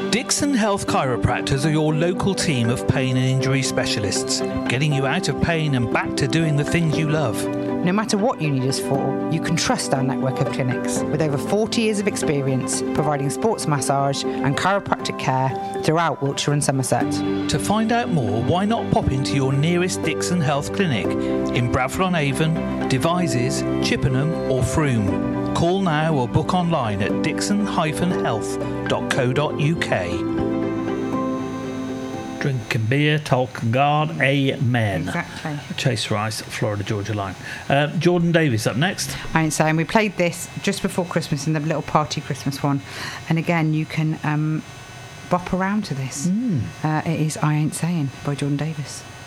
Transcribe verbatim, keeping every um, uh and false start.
Dixon Health Chiropractors are your local team of pain and injury specialists, getting you out of pain and back to doing the things you love. No matter what you need us for, you can trust our network of clinics with over forty years of experience providing sports massage and chiropractic care throughout Wiltshire and Somerset. To find out more, why not pop into your nearest Dixon Health Clinic in Bradford-on-Avon, Devizes, Chippenham or Frome. Call now or book online at dixon dash health dot co dot uk. Drinking beer, talking God, amen. Exactly. Chase Rice, Florida Georgia Line. Uh, Jordan Davis up next. I ain't saying we played this just before Christmas in the little party Christmas one, and again you can um, bop around to this. Mm. Uh, it is I Ain't Saying by Jordan Davis.